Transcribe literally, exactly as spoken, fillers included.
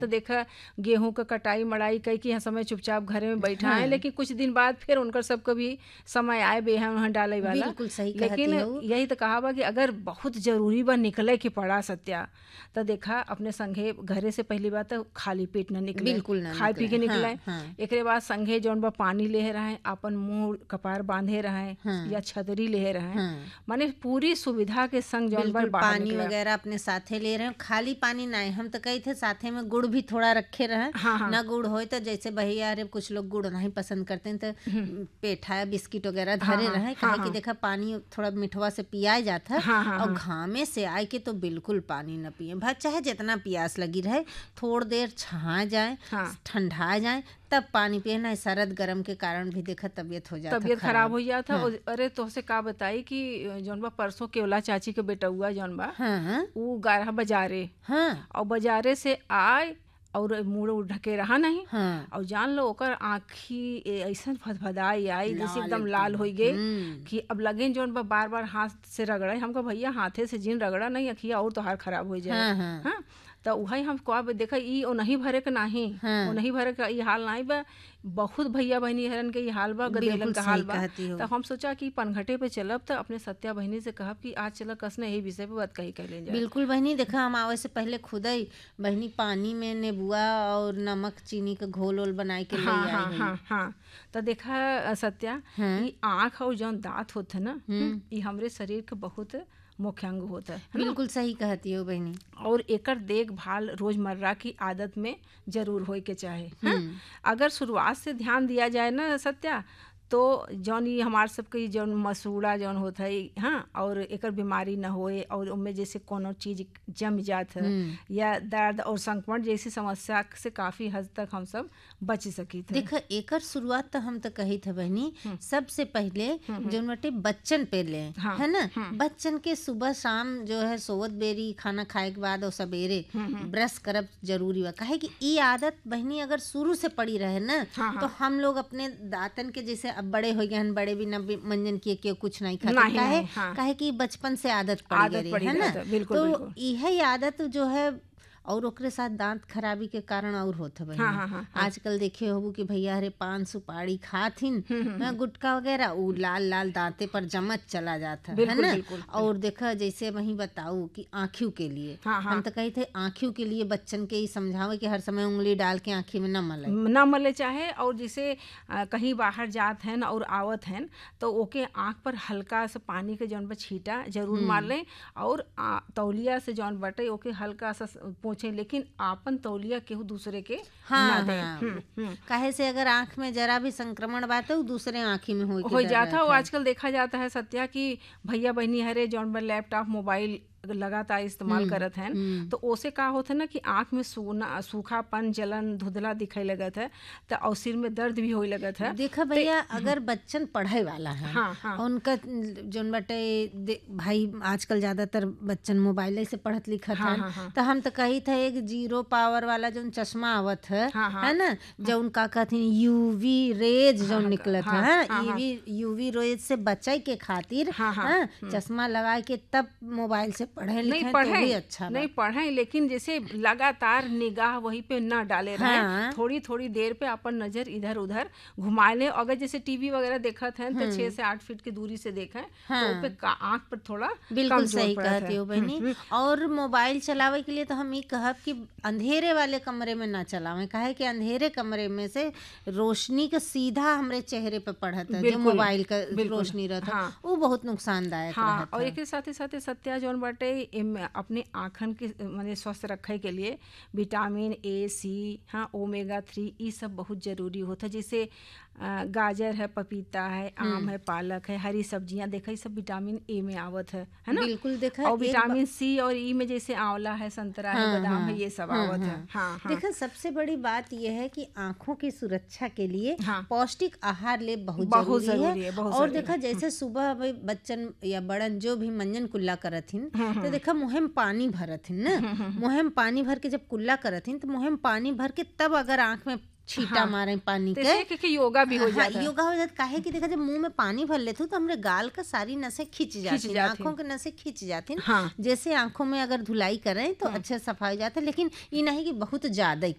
तो देखा गेहूं का कटाई मड़ाई कई कि समय चुपचाप घरे में बैठा हाँ। है, लेकिन कुछ दिन बाद फिर उनकर सबको भी समय आए बेहन वहाँ डाले वाला। बिल्कुल सही कहती लेकिन हूँ। यही तो कहा बा कि अगर बहुत जरूरी बा निकले के पड़ा सत्या, तो देखा अपने संगे घरे से पहली बात तो खाली पेट न निकले, बिल्कुल ना खाए पी के निकले। निकले। हाँ, हाँ। एकरे बाद संगे जौन बा पानी ले रहे, अपन मुंह कपार बांधे रहे, हाँ। या छतरी ले रहे, हाँ। माने पूरी सुविधा के संग जौन बा बिल्कुल बाहर पानी निकले। वगैरह अपने साथे ले रहे हैं। खाली पानी नहीं, हम तो कही थे साथे में गुड़ भी थोड़ा रखे रहे। हाँ, हाँ। ना गुड़ हो तो जैसे भैया अरे कुछ लोग गुड़ नहीं पसंद करते हैं तो पेठा बिस्किट वगैरह धरे हाँ, रहे, हाँ, काहे हाँ। कि देखा पानी थोड़ा मिठवा से पिया जाता है। हाँ, हाँ, और हाँ। घामे से आए के तो बिल्कुल पानी न पिए, भाई चाहे जितना प्यास लगी रहे, थोड़ी देर छा जाए, हाँ। ठंडा जाए तब पानी पिए। ना सरद गरम के कारण भी देखा तबीयत हो जाता तबीयत खराब हो जाता। हाँ। और अरे तोहसे का बताई कि जौन बा परसों केवला चाची के बेटा हुआ जौन बा, हाँ। वो गारहा बाजारे, हाँ। और बाजारे से आए और मुड़ ढके रहा नहीं। हाँ। और जान लो ओकर आँखी ऐसा फदफदाई आई जैसे लाल एकदम एकदम। लाल हो गई हम्म। कि अब लगे जौन बा बार बार हाथ से रगड़े। हमको भैया हाथे से जिन रगड़ा नहीं अखिया और तो हार खराब हो जाए। हाँ, हाँ। हाँ, तो वही हम को देखा ई ओ नहीं भरे के नहीं, हाँ। ओ नहीं भरे का ई हाल नहीं बा। बहुत भैया बहनी हरन के ई हाल बा, गदेलन बिल्कुल का हाल सही बा। कहती हो। तो हम सोचा कि पनघटे पे चलब तो अपने सत्या बहनी से कहब कि आज चल कसने यही विषय पे बात कही कर ले जाए। बिल्कुल बहनी, देखा हम आवे से पहले खुद ही बहनी पानी में नींबुआ और नमक चीनी का घोल ओल बनाए के ले हाँ, आई हाँ, हई। हाँ, हाँ। तो देखा सत्या, हाँ। ई आँख और जौन दांत होते ना, ई हमरे शरीर के बहुत मुख्य अंग होता है। बिल्कुल सही कहती हो बहनी। और एकर देखभाल रोजमर्रा की आदत में जरूर होए के चाहे। हाँ? अगर शुरुआत से ध्यान दिया जाए ना सत्या, तो जौन ये हमार सबके जौन मसूड़ा जौन होता है, हाँ, और एकर बीमारी न होए और उनमें जैसे कोनो चीज जम जात है या दर्द और संक्रमण जैसी समस्या से काफी हद तक हम सब बच सकी थे। देखा एकर शुरुआत तो हम तो कही थे बहनी, सबसे पहले जो बटे बच्चन पे ले, हाँ। है ना। बच्चन के सुबह शाम जो है सोवत बेरी खाना खाए के बाद और सवेरे ब्रश करब जरूरी बा। काहे कि ई आदत बहनी अगर शुरू से पड़ी रहे ना, हाँ, तो हम लोग अपने दांतन के जैसे अब बड़े हो गए हैं, बड़े भी न भी मंजन किए के कुछ नहीं खाते। नहीं, काहे नहीं, हाँ। काहे कि बचपन से आदत पड़ आदत गई पड़ी है ना। रहता, बिल्कुल, तो बिल्कुल। यही आदत जो है और ओकरे साथ दांत खराबी के कारण और होता बहनी। हाँ, हाँ, हाँ, हाँ। आजकल देखे होबू कि भैया अरे पान सुपारी खाथिन, हाँ, गुटखा वगैरह, उ लाल लाल दांते पर जमत चला जाता है बिल्कुल, ना। बिल्कुल। और देखा जैसे वही बताऊ कि आँखियों के लिए, हाँ, हाँ। हम तो कही थे आँखियों के लिए बच्चन के ही समझावे कि हर समय उंगली डाल के आँखी में न मले। न मले चाहे। और जैसे आ, कहीं बाहर जात हैं और आवत हैं तो ओके आँख पर हल्का सा पानी के जौन बा छींटा जरूर मार लें, और आ, तौलिया से जौन बटे ओके हल्का सा पोंछे, लेकिन आपन तौलिया केहू दूसरे के हाँ, ना दे। हाँ। हम्म, हम्म। काहे से अगर आँख में जरा भी संक्रमण बात है, दूसरे आँखी में होई के हो डर जाता है। रहता और है। आजकल देखा जाता है सत्या कि भैया बहनी हरे जौन बा लैपटॉप मोबाइल लगातार इस्तेमाल करत हैं, तो ओसे का होता है ना कि आँख में सूना सूखापन जलन धुंधला दिखाई लगत है, तो और सिर में दर्द भी होए लगत है। देखा भैया अगर बच्चन पढ़े वाला है, हाँ, हाँ। उनका जोन बटे भाई आजकल ज्यादातर बच्चन मोबाइल से पढ़त लिखत हाँ, है, हाँ, हाँ। तो हम तो कही था एक जीरो पावर वाला जो चश्मा आवत है, हाँ, हाँ। है ना, जो उनका कहती यूवी रेज जो निकलत हाँ, है, हाँ, यूवी यूवी रेज से बचाई के खातिर, हाँ, हाँ। हाँ, चश्मा लगा के तब मोबाइल से पढ़े नहीं लिखे तो पढ़े भी अच्छा बा। नहीं पढ़े, लेकिन जैसे लगातार निगाह वही पे न डाले रहे, हाँ। थोड़ी थोड़ी देर पे अपन नजर इधर उधर घुमा ले। अगर जैसे टीवी वगैरह देखत हैं तो छह से आठ फीट की दूरी से देखें, हाँ। तो पे आँख पर थोड़ा बिल्कुल कम जोर सही पड़त कहती है। हो बहनी। और मोबाइल चलावे के लिए तो हम ये कहब कि अंधेरे वाले कमरे में ना चलावें। काहे कि अंधेरे कमरे में से रोशनी का सीधा हमरे चेहरे पे पड़त है, जो बिल्कुल, मोबाइल का बिल्कुल। रोशनी रहता, हाँ। वो बहुत नुकसानदायक हाँ, रहता और है। एक के साथ साथ सत्या जौन बाटे एमे अपने आँखन के माने स्वस्थ रखे के लिए विटामिन ए सी, हाँ, ओमेगा थ्री, ये सब बहुत जरूरी होता है। जैसे आ, गाजर है, पपीता है, आम है, पालक है, हरी सब्जियां देखा, ये सब विटामिन ए में आवत है है ना। बिल्कुल देखा और एक विटामिन सी और ई में जैसे आंवला है, संतरा है, हाँ, बादाम हाँ, है, ये सब हाँ, आवत है। हाँ। हाँ, हाँ। देखा सबसे बड़ी बात यह है कि आँखों की सुरक्षा के लिए हाँ। पौष्टिक आहार ले बहुत, बहुत जरूरी जरूरी है, है, बहुत और जरूरी देखा जैसे सुबह भाई बच्चन या बड़न जो भी मंजन कुल्ला करथिन, तो देखा मुँह में पानी भरथिन ना, मुँह में पानी भर के जब कुल्ला करथिन तो मुँह में पानी भर के तब अगर आँख में छीटा हाँ। मारे पानी के, जैसे कि योगा भी हो हाँ, जाता है। योगा हो जाता। काहे कि देखा जब मुंह में पानी भर लेते तो हमरे गाल का सारी नसें खिंच जाती, जाती। आंखों की नसें खिंच जाती। हाँ। जैसे आंखों में अगर धुलाई करें तो अच्छे सफाई जाता है, लेकिन ये नहीं कि बहुत ज्यादा ही